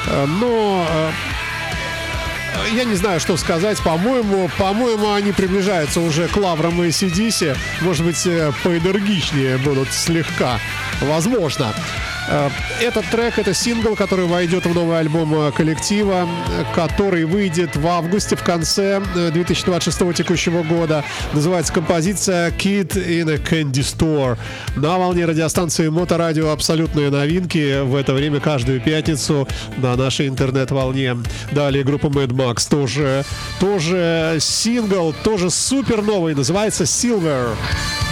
Но я не знаю, что сказать. По-моему, они приближаются уже к лаврам AC/DC. Может быть, поэнергичнее будут слегка. Возможно. Этот трек — это сингл, который войдет в новый альбом коллектива, который выйдет в августе, в конце 2026 текущего года. Называется композиция «Kid in a Candy Store». На волне радиостанции Моторадио абсолютные новинки в это время каждую пятницу на нашей интернет-волне. Далее группа Mad Max, тоже сингл, тоже супер новый, называется «Silver».